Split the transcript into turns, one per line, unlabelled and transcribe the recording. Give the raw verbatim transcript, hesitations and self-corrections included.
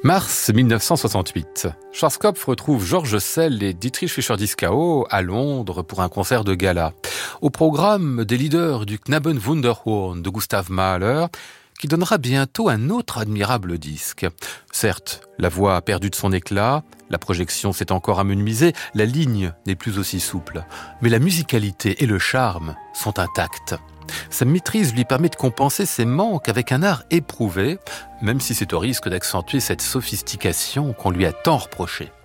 Mars mille neuf cent soixante-huit. Schwarzkopf retrouve George Szell et Dietrich Fischer-Dieskau à Londres pour un concert de gala. Au programme des leaders du Knabenwunderhorn de Gustav Mahler, qui donnera bientôt un autre admirable disque. Certes, la voix a perdu de son éclat, la projection s'est encore amenuisée, la ligne n'est plus aussi souple. Mais la musicalité et le charme sont intacts. Sa maîtrise lui permet de compenser ses manques avec un art éprouvé, même si c'est au risque d'accentuer cette sophistication qu'on lui a tant reprochée.